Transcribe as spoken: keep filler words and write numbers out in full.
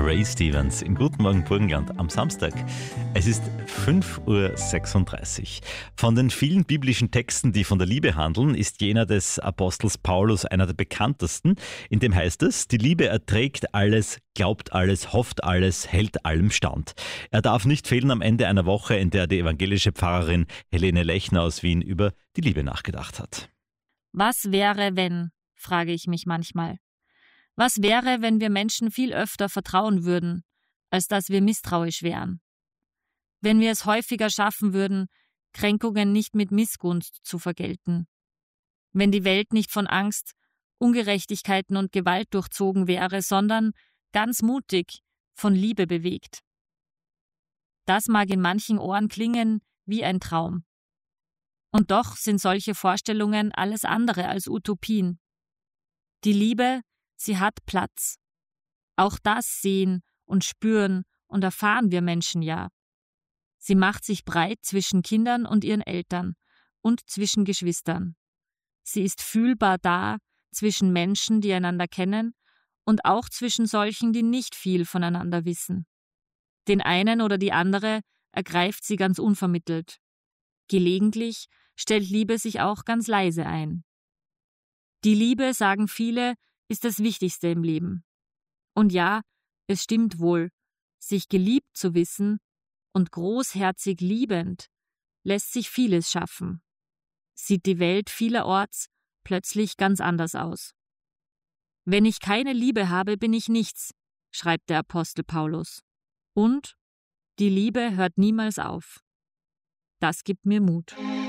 Ray Stevens im Guten Morgen Burgenland am Samstag. Es ist fünf Uhr sechsunddreißig. Von den vielen biblischen Texten, die von der Liebe handeln, ist jener des Apostels Paulus einer der bekanntesten. In dem heißt es, die Liebe erträgt alles, glaubt alles, hofft alles, hält allem stand. Er darf nicht fehlen am Ende einer Woche, in der die evangelische Pfarrerin Helene Lechner aus Wien über die Liebe nachgedacht hat. Was wäre, wenn, frage ich mich manchmal. Was wäre, wenn wir Menschen viel öfter vertrauen würden, als dass wir misstrauisch wären? Wenn wir es häufiger schaffen würden, Kränkungen nicht mit Missgunst zu vergelten? Wenn die Welt nicht von Angst, Ungerechtigkeiten und Gewalt durchzogen wäre, sondern ganz mutig von Liebe bewegt? Das mag in manchen Ohren klingen wie ein Traum. Und doch sind solche Vorstellungen alles andere als Utopien. Die Liebe, sie hat Platz. Auch das sehen und spüren und erfahren wir Menschen ja. Sie macht sich breit zwischen Kindern und ihren Eltern und zwischen Geschwistern. Sie ist fühlbar da zwischen Menschen, die einander kennen, und auch zwischen solchen, die nicht viel voneinander wissen. Den einen oder die andere ergreift sie ganz unvermittelt. Gelegentlich stellt Liebe sich auch ganz leise ein. Die Liebe, sagen viele, ist das Wichtigste im Leben. Und ja, es stimmt wohl, sich geliebt zu wissen und großherzig liebend lässt sich vieles schaffen. Sieht die Welt vielerorts plötzlich ganz anders aus. Wenn ich keine Liebe habe, bin ich nichts, schreibt der Apostel Paulus. Und die Liebe hört niemals auf. Das gibt mir Mut.